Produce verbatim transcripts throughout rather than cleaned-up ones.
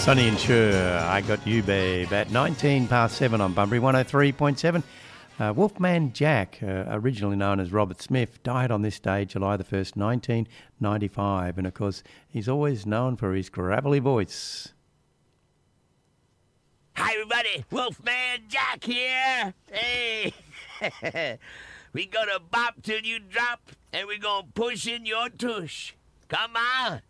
Sonny and Cher, I Got You, Babe, at nineteen past seven on Bunbury one oh three point seven. Uh, Wolfman Jack, uh, originally known as Robert Smith, died on this day, July the first, nineteen ninety-five. And, of course, he's always known for his gravelly voice. Hi, everybody. Wolfman Jack here. Hey. We gonna bop till you drop, and we gonna push in your tush. Come on.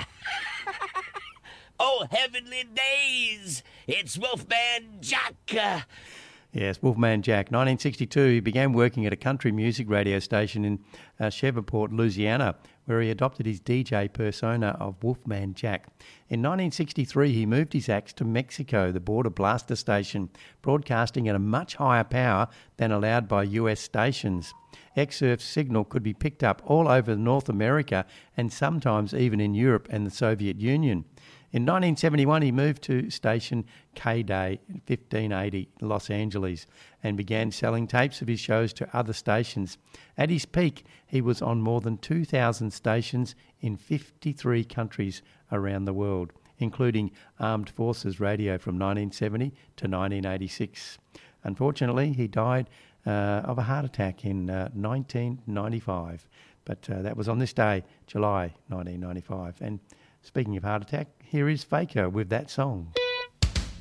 Oh, heavenly days. It's Wolfman Jack. Uh, Yes, Wolfman Jack. nineteen sixty-two, he began working at a country music radio station in uh, Shreveport, Louisiana, where he adopted his D J persona of Wolfman Jack. In nineteen sixty-three, he moved his acts to Mexico, the border blaster station, broadcasting at a much higher power than allowed by U S stations. X-Surf's signal could be picked up all over North America and sometimes even in Europe and the Soviet Union. In nineteen seventy-one, he moved to station K-Day, fifteen eighty, Los Angeles, and began selling tapes of his shows to other stations. At his peak, he was on more than two thousand stations in fifty-three countries around the world, including Armed Forces Radio from nineteen seventy to nineteen eighty-six. Unfortunately, he died uh, of a heart attack in uh, nineteen ninety-five, but uh, that was on this day, July nineteen ninety-five. And speaking of heart attack, here is Faker with that song.